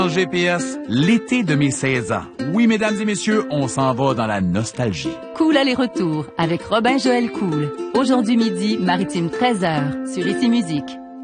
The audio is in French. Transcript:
GPS, l'été de mes 16 ans. Oui, mesdames et messieurs, on s'en va dans la nostalgie. Cool aller-retour avec Robin Joël Cool. Aujourd'hui midi, Maritime 13h sur Ici Musique.